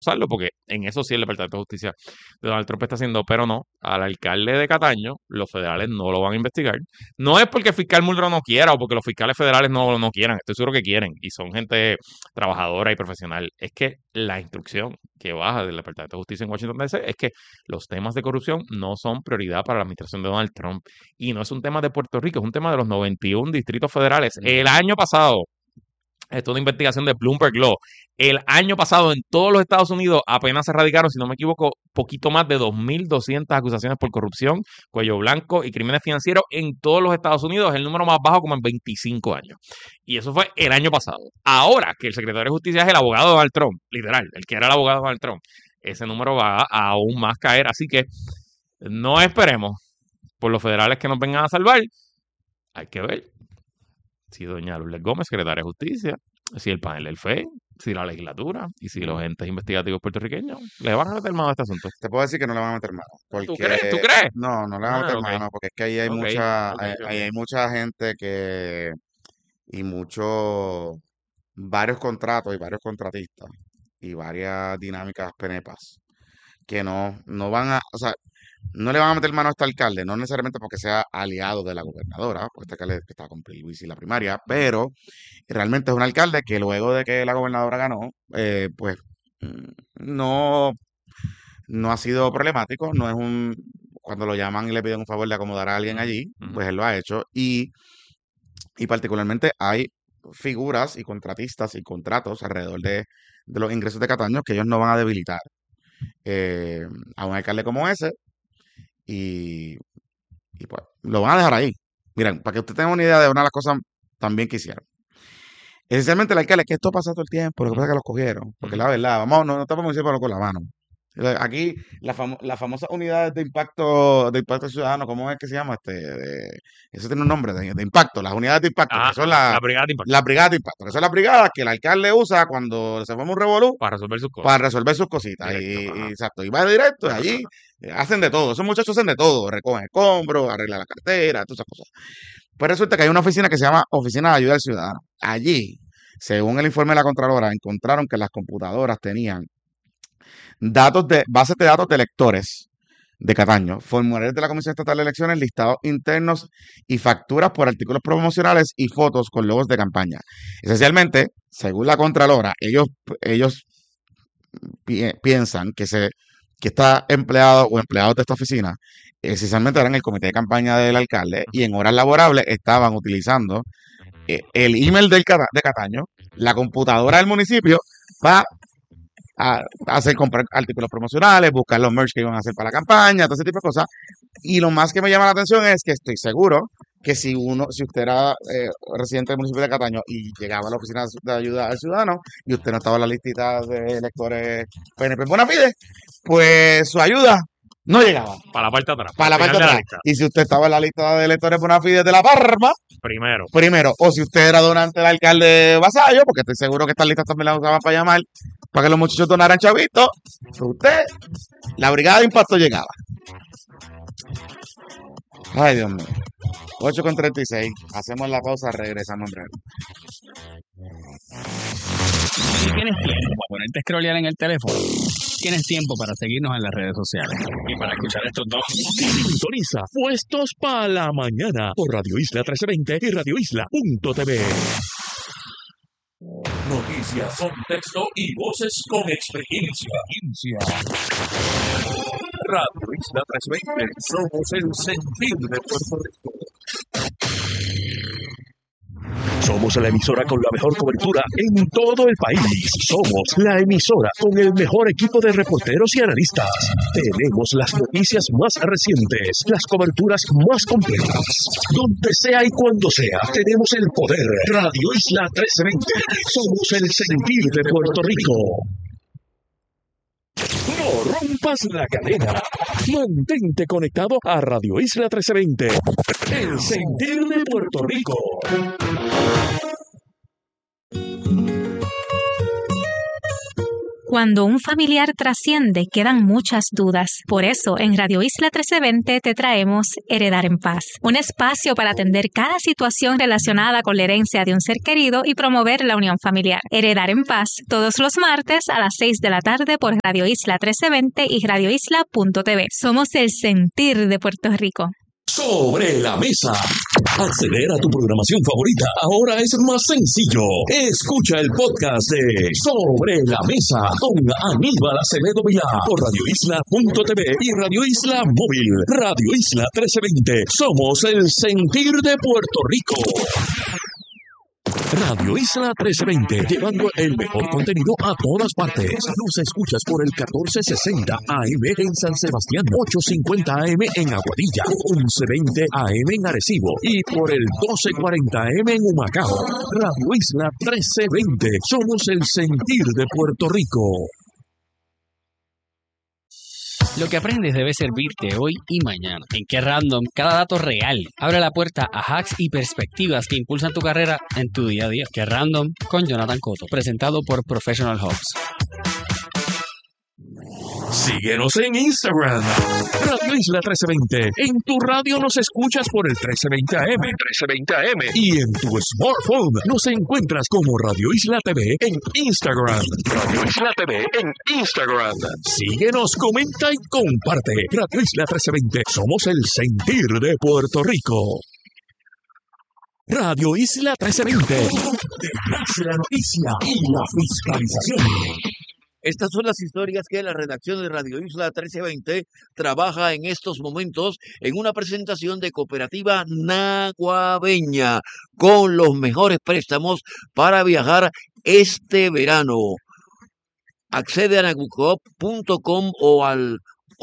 usarlo, porque en eso sí el Departamento de Justicia de Donald Trump está haciendo, pero no, al alcalde de Cataño, los federales no lo van a investigar. No es porque el fiscal Muldrow no quiera o porque los fiscales federales no quieran, estoy seguro que quieren y son gente trabajadora y profesional. Es que la instrucción que baja del Departamento de Justicia en Washington DC es que los temas de corrupción no son prioridad para la administración de Donald Trump. Y no es un tema de Puerto Rico, es un tema de los 91 distritos federales. El año pasado, esto es una investigación de Bloomberg Law. El año pasado en todos los Estados Unidos apenas se radicaron, si no me equivoco, poquito más de 2.200 acusaciones por corrupción, cuello blanco y crímenes financieros en todos los Estados Unidos, el número más bajo como en 25 años. Y eso fue el año pasado. Ahora que el secretario de Justicia es el abogado de Donald Trump, literal, el que era el abogado de Donald Trump, ese número va a aún más caer. Así que no esperemos por los federales que nos vengan a salvar. Hay que ver si doña Lourdes Gómez, secretaria de Justicia, si el panel del FEI, si la legislatura y si los entes investigativos puertorriqueños le van a meter mano a este asunto. Te puedo decir que no le van a meter mano. Porque, ¿Tú crees? ¿Tú crees? No, no le van a meter Ok. mano, porque es que ahí hay Ok, mucha, ok, ok. ahí hay mucha gente y muchos, varios contratos y varios contratistas y varias dinámicas penepas que no van a, o sea, no le van a meter mano a este alcalde, no necesariamente porque sea aliado de la gobernadora, porque este alcalde está con Luis y la primaria, pero realmente es un alcalde que luego de que la gobernadora ganó, pues no, no ha sido problemático, no es cuando lo llaman y le piden un favor de acomodar a alguien allí, pues él lo ha hecho y particularmente hay figuras y contratistas y contratos alrededor de los ingresos de Cataño que ellos no van a debilitar eh, a un alcalde como ese y, y pues lo van a dejar ahí. Miren, para que usted tenga una idea de una de las cosas también que hicieron. Esencialmente el alcalde, que esto pasa todo el tiempo, lo que pasa es que los cogieron, porque la verdad, vamos, no estamos diciendo con la mano. Aquí las famosas unidades de impacto ciudadano, ¿cómo es que se llama? Eso tiene un nombre de impacto, las unidades de impacto, que son La brigada de impacto las brigadas de impacto, que son las brigadas que el alcalde usa cuando se forma un revolú para resolver sus cosas. para resolver sus cositas. Directo, ajá. Exacto, y va directo, y allí hacen de todo, esos muchachos hacen de todo, recogen escombros, arreglan la cartera, todas esas cosas. Pues resulta que hay una oficina que se llama Oficina de Ayuda al Ciudadano. Allí, según el informe de la Contralora, encontraron que las computadoras tenían bases de datos de electores de Cataño, formularios de la Comisión Estatal de Elecciones, listados internos y facturas por artículos promocionales y fotos con logos de campaña. Esencialmente, según la Contralora, ellos piensan que está empleado o empleados de esta oficina esencialmente eran el comité de campaña del alcalde y en horas laborables estaban utilizando el email de Cataño, la computadora del municipio para hacer comprar artículos promocionales, buscar los merch que iban a hacer para la campaña, todo ese tipo de cosas. Y lo más que me llama la atención es que estoy seguro que si usted era residente del municipio de Cataño y llegaba a la oficina de ayuda al ciudadano y usted no estaba en la listita de electores PNP Bonafide, pues su ayuda no llegaba. Para la parte de atrás. Para la parte de atrás. Y si usted estaba en la lista de electores Bonafide de La Parma, primero. O si usted era donante del alcalde Vasallo, porque estoy seguro que estas listas también las usaban para llamar, para que los muchachos donaran chavitos, pues usted, la brigada de impacto llegaba. Ay, Dios mío. 8:36. Hacemos la pausa, regresamos en breve. Si tienes tiempo para ponerte a scrollear en el teléfono, tienes tiempo para seguirnos en las redes sociales. Y para escuchar estos dos, sintoniza Puestos para la Mañana por Radio Isla 1320 y radioisla.tv. Noticias, contexto y voces con experiencia. Radio Isla 1320, somos el sentir de Puerto Rico. Somos la emisora con la mejor cobertura en todo el país. Somos la emisora con el mejor equipo de reporteros y analistas. Tenemos las noticias más recientes, las coberturas más completas. Donde sea y cuando sea, tenemos el poder. Radio Isla 1320. Somos el sentir de Puerto Rico. No rompas la cadena. Mantente conectado a Radio Isla 1320. El sentir de Puerto Rico. Cuando un familiar trasciende, quedan muchas dudas. Por eso, en Radio Isla 1320 te traemos Heredar en Paz, un espacio para atender cada situación relacionada con la herencia de un ser querido y promover la unión familiar. Heredar en Paz, todos los martes a las 6 de la tarde por Radio Isla 1320 y radioisla.tv. Somos el sentir de Puerto Rico. Sobre la mesa. Acceder a tu programación favorita ahora es más sencillo. Escucha el podcast de Sobre la Mesa con Aníbal Acevedo Vilá por radioisla.tv y Radio Isla Móvil. Radio Isla 1320. Somos el sentir de Puerto Rico. Radio Isla 1320, llevando el mejor contenido a todas partes. Nos escuchas por el 1460 AM en San Sebastián, 850 AM en Aguadilla, 1120 AM en Arecibo y por el 1240 AM en Humacao. Radio Isla 1320, somos el sentir de Puerto Rico. Lo que aprendes debe servirte hoy y mañana. En Qué Random, cada dato real abre la puerta a hacks y perspectivas que impulsan tu carrera en tu día a día. Qué Random con Jonathan Cotto, presentado por Professional Hubs. Síguenos en Instagram, Radio Isla 1320. En tu radio nos escuchas por el 1320 AM, y en tu smartphone nos encuentras como Radio Isla TV en Instagram. Radio Isla TV en Instagram. Síguenos, comenta y comparte. Radio Isla 1320. Somos el sentir de Puerto Rico. Radio Isla 1320. La noticia y la fiscalización. Estas son las historias que la redacción de Radio Isla 1320 trabaja en estos momentos en una presentación de Cooperativa Naguabeña con los mejores préstamos para viajar este verano. Accede a nagucoop.com o al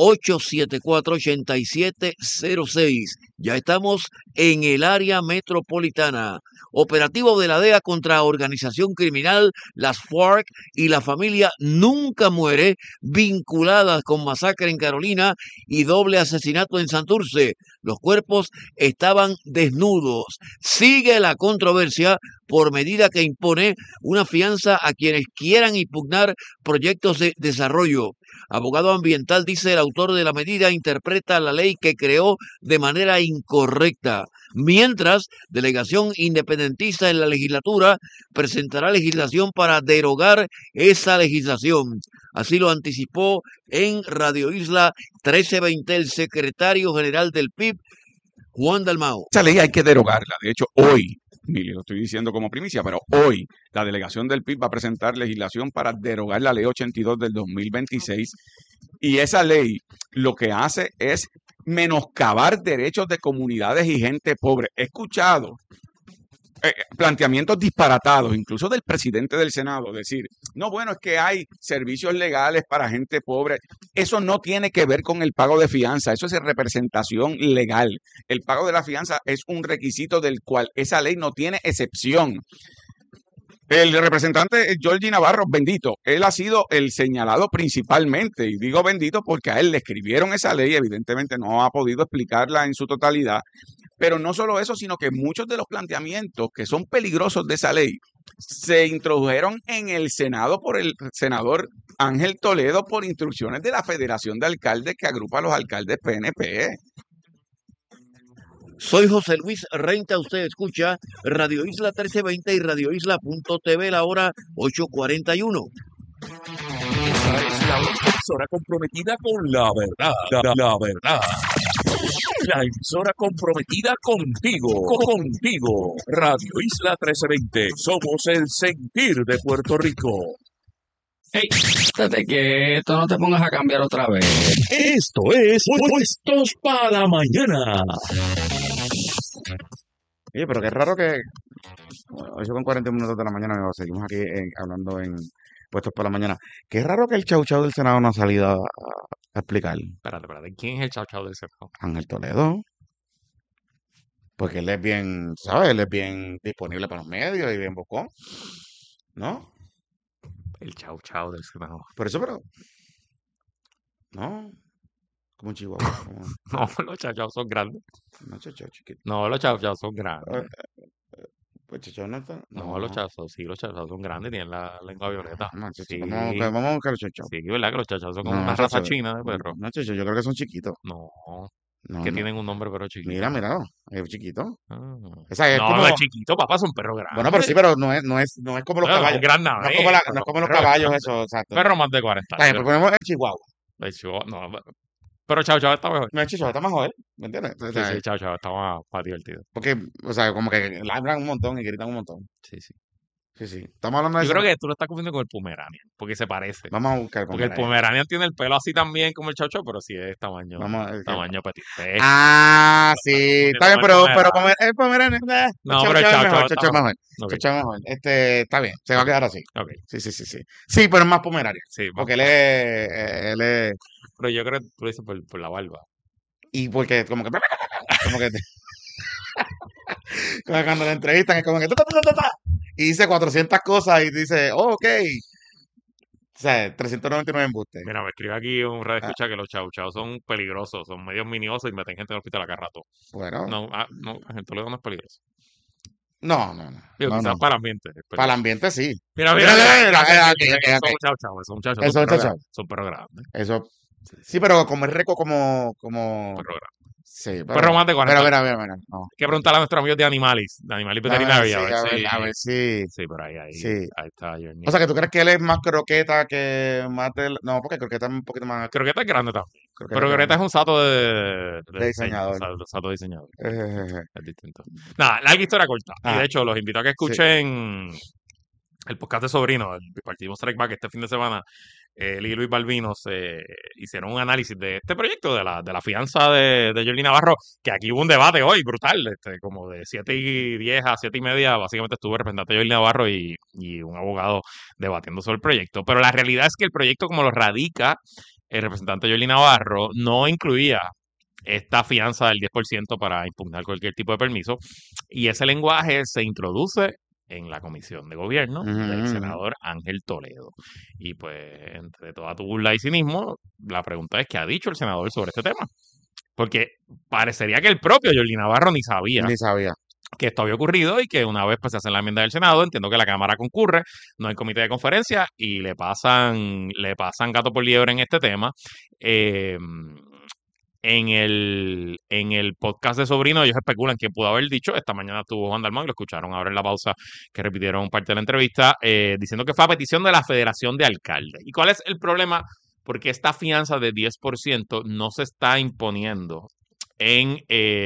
874-8706. Ya estamos en el área metropolitana. Operativo de la DEA contra organización criminal, las FARC y la familia Nunca Muere, vinculadas con masacre en Carolina y doble asesinato en Santurce. Los cuerpos estaban desnudos. Sigue la controversia por medida que impone una fianza a quienes quieran impugnar proyectos de desarrollo. Abogado ambiental, dice el autor de la medida, interpreta la ley que creó de manera incorrecta. Mientras, delegación independentista en la legislatura presentará legislación para derogar esa legislación. Así lo anticipó en Radio Isla 1320 el secretario general del PIB, Juan Dalmau. Esa ley hay que derogarla. De hecho, hoy, y lo estoy diciendo como primicia, pero hoy la delegación del PIB va a presentar legislación para derogar la ley 82 del 2026. Y esa ley lo que hace es menoscabar derechos de comunidades y gente pobre. He escuchado planteamientos disparatados, incluso del presidente del Senado, decir, no, bueno, es que hay servicios legales para gente pobre. Eso no tiene que ver con el pago de fianza, eso es representación legal. El pago de la fianza es un requisito del cual esa ley no tiene excepción. El representante Georgie Navarro, bendito, él ha sido el señalado principalmente, y digo bendito porque a él le escribieron esa ley, evidentemente no ha podido explicarla en su totalidad, pero no solo eso, sino que muchos de los planteamientos que son peligrosos de esa ley se introdujeron en el Senado por el senador Ángel Toledo por instrucciones de la Federación de Alcaldes que agrupa a los alcaldes PNP. Soy José Luis Renta, usted escucha Radio Isla 1320 y radioisla.tv, la hora 8:41. Esta es la emisora comprometida con la verdad. La verdad. La emisora comprometida contigo. Radio Isla 1320. Somos el sentir de Puerto Rico. Hey, estate quieto, no te pongas a cambiar otra vez. Esto es Puestos para la Mañana. Oye, pero qué raro que 8:40 minutos de la mañana, seguimos aquí hablando en Puestos para la Mañana. Qué raro que el chau chau del Senado no ha salido a explicar. Espérate. ¿Quién es el chau chau del Senado? Ángel Toledo. Porque él es bien, ¿sabes? Él es bien disponible para los medios y bien bocón, ¿no? El chau chau del Senado. Por eso, pero... No, como un chihuahua. No, los chau chau son grandes. No, chiquito. No, los chau chau son grandes. Pues Chocho no está. No, los chazos, sí, los chazos son grandes, tienen la lengua violeta. No, Chocho, Sí, vamos a buscar los Chocho. sí, ¿verdad? Que los chazos son como No, una raza Chocho. china de perro. No, Chocho, yo creo que son chiquitos. No, No, que no. tienen un nombre pero chiquito. Mira, es chiquito. Ah. Esa es No, como. de chiquito, papá, son perros grandes. Bueno, pero sí, pero no es como los Bueno, no caballos. un gran No es navés, como, no pero es como los perros caballos, grandes. eso, exacto. Perros más de 40 Está bien, años. pues ponemos el chihuahua. De hecho, no, pero Chao Chao está mejor. No, el chihuahua está mejor, ¿me entiendes? O Sí, sea, sí, Chao Chao está más divertido. porque, o sea, como que ladran un montón y gritan un montón. Sí, sí. Sí, sí. Estamos hablando de Yo eso. creo que tú lo estás confundiendo con el Pomeranian, porque se parece. Vamos a buscar Porque el Pomeranian tiene el pelo así también como el Chao Chao, pero sí es tamaño, tamaño petit. Ah, sí. Está bien, pero el Pomeranian, No, Chocho pero el es Chao mejor, Chao Chocho es está mejor. Ok, Chocho es mejor. Está bien, se va a quedar así. ok, Sí. Sí, pero es más Pomeranian. sí. Porque él es, Pero yo creo que tú lo dices por la barba. y porque como que, como cuando le entrevistan es como que, y dice 400 cosas y dice, oh, ok. O sea, 399 embustes. Mira, me escribe aquí un red Ah, escucha que los Chao Chao son peligrosos, son medios miniosos y meten gente en el hospital acá rato. bueno, No, no, en Toledo no es peligroso. no. Digo, quizás para el ambiente. Es Para el peligroso. ambiente sí. Mira, Ok. son Chao Chao, son muchachos, Eso, son perros muchacho. grandes. Son perros grandes. Eso, Sí, sí, pero como es récord como, perros grandes. sí, Perros más de 40. mira, no. Hay que preguntarle a nuestros amigos de Animalis Veterinary, Sí, a ver si, Sí, pero ahí sí. está Johnny. O sea, que tú crees que él es más croqueta que más no, porque croqueta es un poquito más Croqueta es grande también. croqueta Pero que Croqueta es grande. un sato de De diseñador. sato de diseñador. Eh, Es distinto. Nada, larga historia corta. Y Ah, de hecho, los invito a que sí. escuchen el podcast de Sobrino, el Partimos Strike Back este fin de semana. Él y Luis Balbino se hicieron un análisis de este proyecto, de la fianza de Jordi Navarro, que aquí hubo un debate hoy brutal, como de 7:10 a 7:30, básicamente estuvo el representante Jordi Navarro y un abogado debatiendo sobre el proyecto. Pero la realidad es que el proyecto, como lo radica el representante Jordi Navarro, no incluía esta fianza del 10% para impugnar cualquier tipo de permiso, y ese lenguaje se introduce en la comisión de gobierno del senador Ángel Toledo. Y pues, entre toda tu burla y cinismo, la pregunta es: ¿qué ha dicho el senador sobre este tema? Porque parecería que el propio Jordi Navarro ni sabía Ni sabía. que esto había ocurrido y que una vez pues se hace la enmienda del Senado, entiendo que la Cámara concurre, no hay comité de conferencia y le pasan gato por liebre en este tema. En el podcast de Sobrino, ellos especulan quién pudo haber dicho. Esta mañana estuvo Juan Dalmau y lo escucharon ahora en la pausa, que repitieron parte de la entrevista, diciendo que fue a petición de la Federación de Alcaldes. ¿Y cuál es el problema? Porque esta fianza de 10% no se está imponiendo en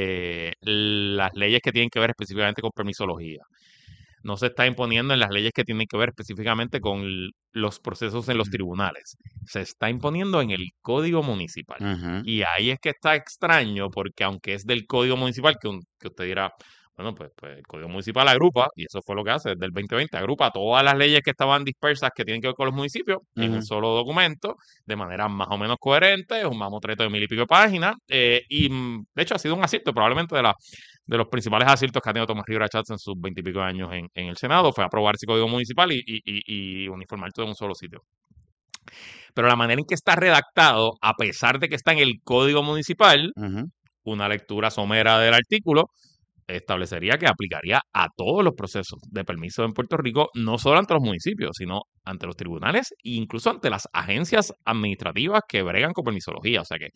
las leyes que tienen que ver específicamente con permisología. No se está imponiendo en las leyes que tienen que ver específicamente con los procesos en los tribunales. Se está imponiendo en el Código Municipal. Y ahí es que está extraño, porque aunque es del Código Municipal, que usted dirá, bueno, pues el Código Municipal agrupa, y eso fue lo que hace desde el 2020, agrupa todas las leyes que estaban dispersas que tienen que ver con los municipios en un solo documento, de manera más o menos coherente, es un mamotreto de 1000 y pico de páginas, y de hecho ha sido un acierto, probablemente de los principales aciertos que ha tenido Tomás Rivera Chats en sus 20 y pico de años en el Senado, fue aprobar ese Código Municipal y uniformar todo en un solo sitio. Pero la manera en que está redactado, a pesar de que está en el Código Municipal, una lectura somera del artículo establecería que aplicaría a todos los procesos de permiso en Puerto Rico, no solo ante los municipios, sino ante los tribunales e incluso ante las agencias administrativas que bregan con permisología. O sea que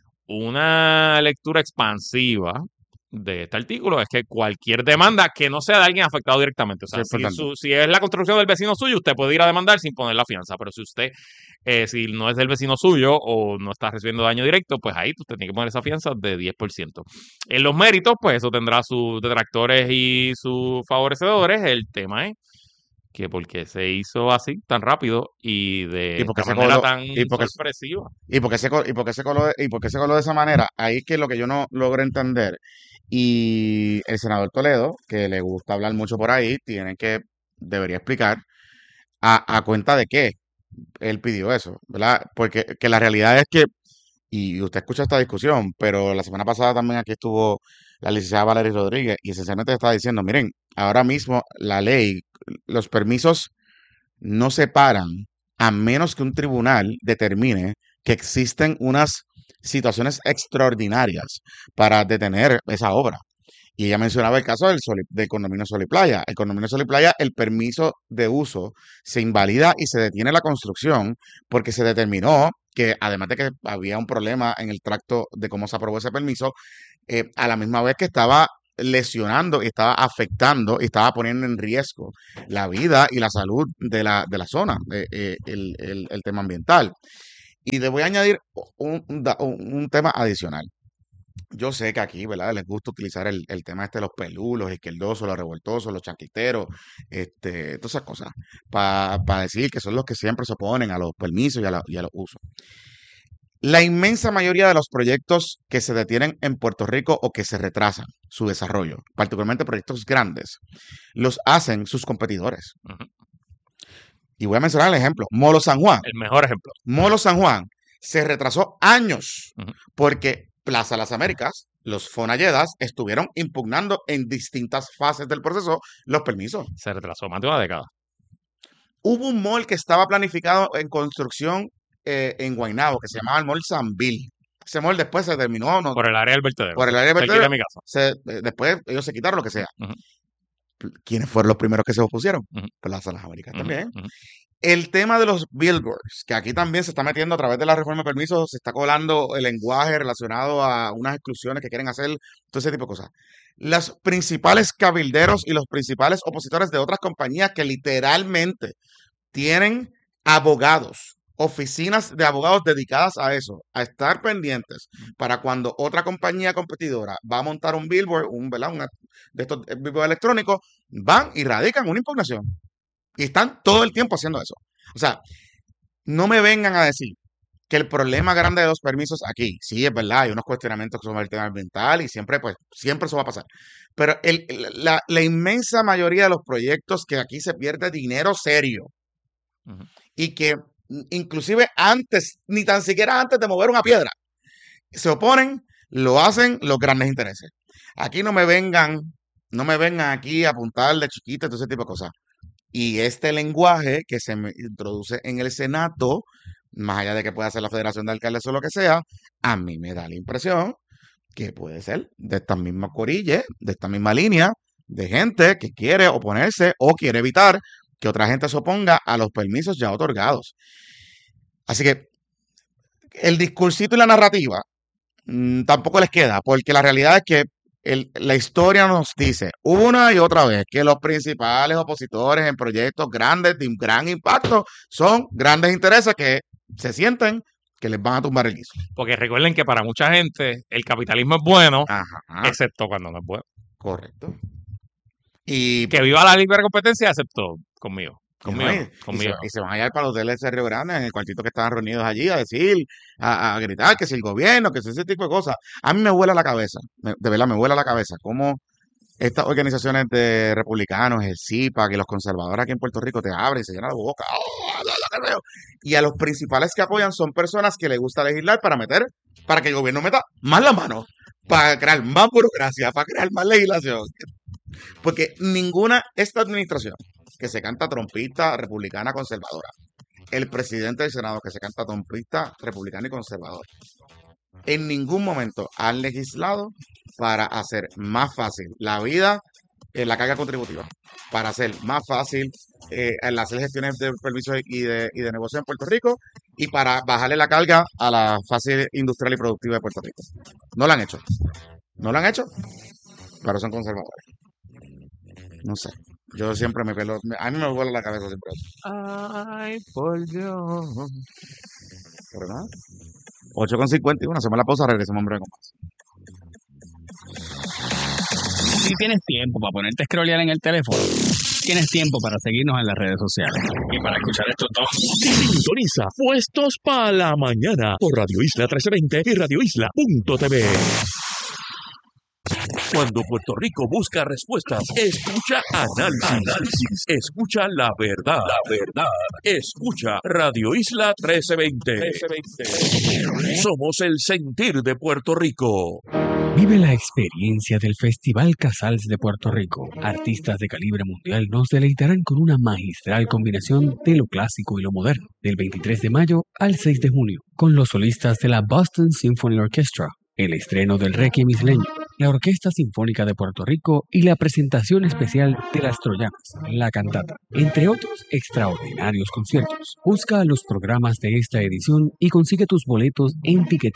una lectura expansiva de este artículo es que cualquier demanda que no sea de alguien afectado directamente, o sea, si es la construcción del vecino suyo, usted puede ir a demandar sin poner la fianza, pero si usted, si no es del vecino suyo o no está recibiendo daño directo, pues ahí usted tiene que poner esa fianza de 10%. En los méritos, pues eso tendrá sus detractores y sus favorecedores. El tema es que porque se hizo así tan rápido y de manera tan sorpresiva. ¿Y por qué se coló de esa manera? Ahí es que lo que yo no logro entender. Y el senador Toledo, que le gusta hablar mucho por ahí, debería explicar a cuenta de qué él pidió eso, ¿verdad? Porque que la realidad es que, y usted escucha esta discusión, pero la semana pasada también aquí estuvo la licenciada Valeria Rodríguez y esencialmente estaba diciendo, miren, ahora mismo la ley, los permisos no se paran a menos que un tribunal determine que existen unas situaciones extraordinarias para detener esa obra. Y ella mencionaba el caso del condominio Sol y Playa. El condominio Sol y Playa, el permiso de uso se invalida y se detiene la construcción porque se determinó que, además de que había un problema en el tracto de cómo se aprobó ese permiso, a la misma vez que estaba lesionando y estaba afectando y estaba poniendo en riesgo la vida y la salud de la zona, el tema ambiental. Y le voy a añadir un tema adicional. Yo sé que aquí, ¿verdad? Les gusta utilizar el tema de los pelú, los izquierdosos, los revoltosos, los chanquiteros, todas esas cosas, para decir que son los que siempre se oponen a los permisos y a los usos. La inmensa mayoría de los proyectos que se detienen en Puerto Rico o que se retrasan su desarrollo, particularmente proyectos grandes, los hacen sus competidores. Ujú. Y voy a mencionar el ejemplo, Molo San Juan. El mejor ejemplo. Molo San Juan se retrasó años Ujú. porque Plaza Las Américas, los Fonalledas, estuvieron impugnando en distintas fases del proceso los permisos. Se retrasó más de una década. Hubo un mall que estaba planificado en construcción en Guaynabo, que se llamaba el Mall Sanville. Ese mall después se terminó Por el área del vertedero. por el área de cerquita de vertedero. mi casa. Después ellos se quitaron lo que sea. Ujú. ¿Quiénes fueron los primeros que se opusieron? Ujú. Plaza Las Américas Ujú, también. ujú. El tema de los billboards, que aquí también se está metiendo a través de la reforma de permisos, se está colando el lenguaje relacionado a unas exclusiones que quieren hacer, todo ese tipo de cosas. Los principales cabilderos y los principales opositores de otras compañías que literalmente tienen abogados, oficinas de abogados dedicadas a eso, a estar pendientes para cuando otra compañía competidora va a montar un billboard, ¿verdad? De estos billboards electrónicos, van y radican una impugnación. Y están todo el tiempo haciendo eso. O sea, no me vengan a decir que el problema grande de los permisos aquí, sí, es verdad, hay unos cuestionamientos sobre el tema ambiental y siempre eso va a pasar. Pero la inmensa mayoría de los proyectos que aquí se pierde dinero serio Ujú. y que inclusive antes, ni tan siquiera antes de mover una piedra, se oponen, lo hacen los grandes intereses. Aquí no me vengan aquí a apuntar de chiquita, todo ese tipo de cosas. Y este lenguaje que se introduce en el Senado, más allá de que pueda ser la Federación de Alcaldes o lo que sea, a mí me da la impresión que puede ser de esta misma corille, de esta misma línea de gente que quiere oponerse o quiere evitar que otra gente se oponga a los permisos ya otorgados. Así que el discursito y la narrativa tampoco les queda, porque la realidad es que la historia nos dice una y otra vez que los principales opositores en proyectos grandes de un gran impacto son grandes intereses que se sienten que les van a tumbar el guiso. Porque recuerden que para mucha gente el capitalismo es bueno, Ajá, excepto cuando no es bueno. correcto. Y Que viva la libre competencia, excepto conmigo. Conmigo. y se van a ir para los hoteles de Río Grande, en el cuartito que estaban reunidos allí, a decir, a gritar que si el gobierno, que si ese tipo de cosas. A mí me vuela la cabeza, de verdad me vuela la cabeza, cómo estas organizaciones de republicanos, el CIPAC y los conservadores aquí en Puerto Rico te abren y se llenan la boca. Y a los principales que apoyan son personas que les gusta legislar para que el gobierno meta más la mano, para crear más burocracia, para crear más legislación. Porque esta administración que se canta trompista republicana conservadora, el presidente del Senado que se canta trompista republicano y conservador, en ningún momento han legislado para hacer más fácil la vida en la carga contributiva, para hacer más fácil el hacer gestiones de permisos y de negocio en Puerto Rico y para bajarle la carga a la fase industrial y productiva de Puerto Rico. No lo han hecho. No lo han hecho, pero son conservadores. No sé. Yo siempre a mí me vuela la cabeza siempre eso. Ay, por Dios. Pero nada. 8:51, hacemos la pausa, regresamos en breve con más. Si tienes tiempo para ponerte a scrollear en el teléfono, tienes tiempo para seguirnos en las redes sociales y para escuchar estos dos. Sintoniza Puestos para la Mañana por Radio Isla 1320 y radioisla.tv. Cuando Puerto Rico busca respuestas, escucha análisis, escucha la verdad, escucha Radio Isla 1320. Somos el sentir de Puerto Rico. Vive la experiencia del Festival Casals de Puerto Rico. Artistas de calibre mundial nos deleitarán con una magistral combinación de lo clásico y lo moderno, del 23 de mayo al 6 de junio, con los solistas de la Boston Symphony Orchestra, el estreno del Requiem isleño la Orquesta Sinfónica de Puerto Rico y la presentación especial de Las Troyanas, la cantata, entre otros extraordinarios conciertos. Busca los programas de esta edición y consigue tus boletos en Ticket